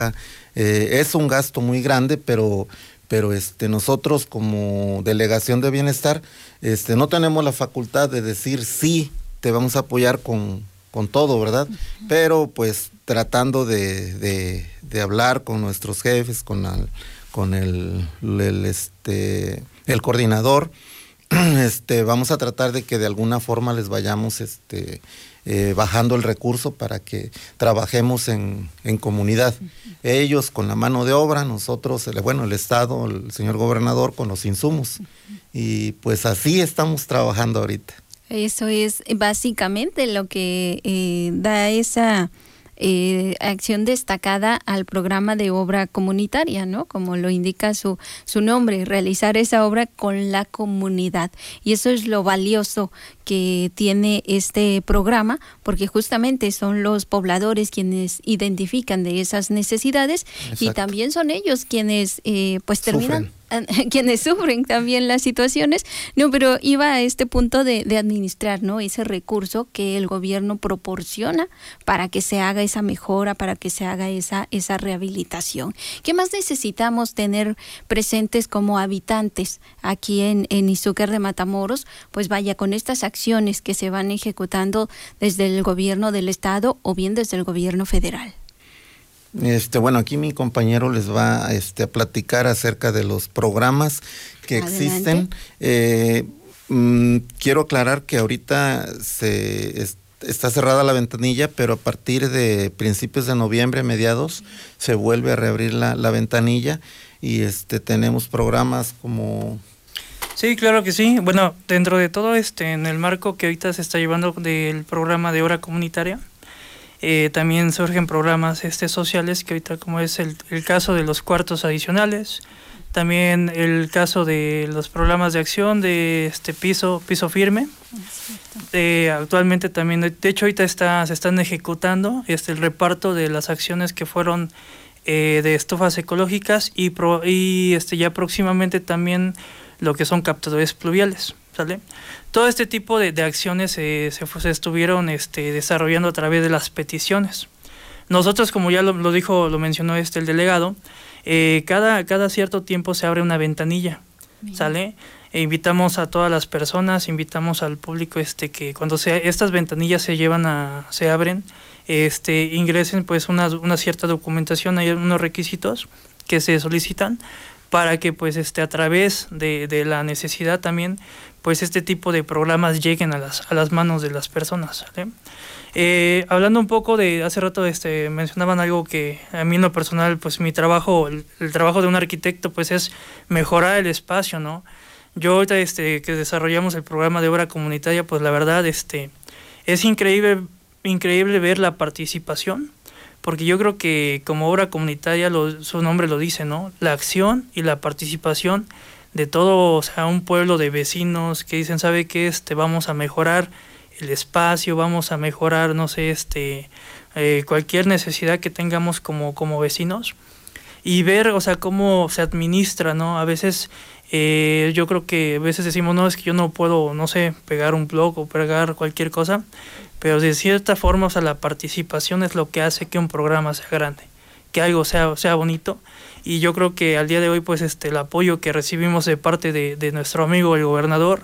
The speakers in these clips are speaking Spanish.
Es un gasto muy grande, pero nosotros como Delegación de Bienestar no tenemos la facultad de decir sí, te vamos a apoyar con todo, ¿verdad? Pero pues tratando de hablar con nuestros jefes, con el coordinador, vamos a tratar de que de alguna forma les vayamos bajando el recurso para que trabajemos en comunidad. Ellos con la mano de obra, nosotros, el Estado, el señor gobernador con los insumos. Y pues así estamos trabajando ahorita. Eso es básicamente lo que da esa acción destacada al programa de obra comunitaria, ¿no? Como lo indica su nombre, realizar esa obra con la comunidad. Y eso es lo valioso que tiene este programa, porque justamente son los pobladores quienes identifican de esas necesidades. Exacto. Y también son ellos quienes pues terminan quienes sufren también las situaciones. No, pero iba a este punto de administrar, ¿no? Ese recurso que el gobierno proporciona para que se haga esa mejora, para que se haga esa rehabilitación. ¿Qué más necesitamos tener presentes como habitantes aquí en Izúcar de Matamoros? Pues vaya, con estas acciones que se van ejecutando desde el gobierno del estado o bien desde el gobierno federal. Bueno, aquí mi compañero les va a platicar acerca de los programas que existen. Quiero aclarar que ahorita está cerrada la ventanilla, pero a partir de principios de noviembre, mediados, se vuelve a reabrir la ventanilla y tenemos programas como... Sí, claro que sí. Bueno, dentro de todo en el marco que ahorita se está llevando del programa de obra comunitaria, también surgen programas sociales, que ahorita como es el caso de los cuartos adicionales, también el caso de los programas de acción de piso firme. Actualmente también, de hecho ahorita se están ejecutando el reparto de las acciones que fueron de estufas ecológicas y ya próximamente también lo que son captadores pluviales, ¿sale? Todo este tipo de acciones se estuvieron desarrollando a través de las peticiones. Nosotros, como ya lo mencionó el delegado, cada cierto tiempo se abre una ventanilla, ¿sale? Invitamos a todas las personas, invitamos al público que cuando estas ventanillas se abren, ingresen pues una cierta documentación, hay unos requisitos que se solicitan para que pues a través de la necesidad también pues este tipo de programas lleguen a las manos de las personas, ¿vale? Hablando un poco de hace rato mencionaban algo que a mí en lo personal pues mi trabajo, el trabajo de un arquitecto pues es mejorar el espacio, ¿no? Yo ahorita que desarrollamos el programa de obra comunitaria, pues la verdad es increíble ver la participación, porque yo creo que como obra comunitaria su nombre lo dice, ¿no? La acción y la participación de todo, o sea, un pueblo de vecinos que dicen, ¿sabe qué? Vamos a mejorar el espacio, vamos a mejorar, no sé, cualquier necesidad que tengamos como vecinos, y ver, o sea, cómo se administra, ¿no? A veces, yo creo que a veces decimos, no, es que yo no puedo, no sé, pegar un blog o pegar cualquier cosa, pero de cierta forma, o sea, la participación es lo que hace que un programa sea grande, que algo sea bonito. Y yo creo que al día de hoy, pues, el apoyo que recibimos de parte de nuestro amigo el gobernador,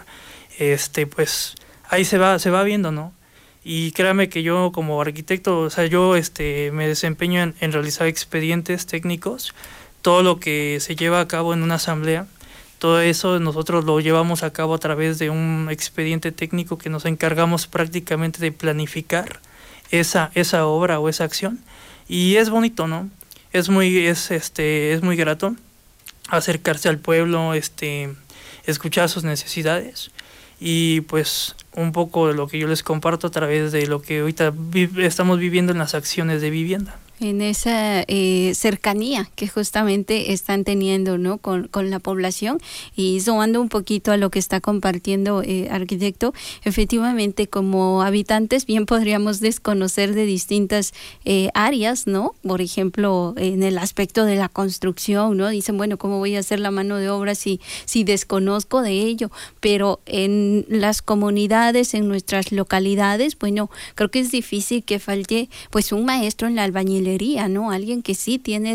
pues, ahí se va viendo, ¿no? Y créame que yo como arquitecto, o sea, yo me desempeño en realizar expedientes técnicos, todo lo que se lleva a cabo en una asamblea, todo eso nosotros lo llevamos a cabo a través de un expediente técnico que nos encargamos prácticamente de planificar esa obra o esa acción, y es bonito, ¿no? Es muy grato acercarse al pueblo, escuchar sus necesidades, y pues un poco de lo que yo les comparto a través de lo que ahorita estamos viviendo en las acciones de vivienda. En esa cercanía que justamente están teniendo, ¿no? con la población, y sumando un poquito a lo que está compartiendo arquitecto, efectivamente como habitantes bien podríamos desconocer de distintas áreas, ¿no? Por ejemplo, en el aspecto de la construcción, ¿no? Dicen, bueno, ¿cómo voy a hacer la mano de obra si desconozco de ello? Pero en las comunidades, en nuestras localidades, bueno, creo que es difícil que falte pues un maestro en la albañilería, ¿no? Alguien que sí tiene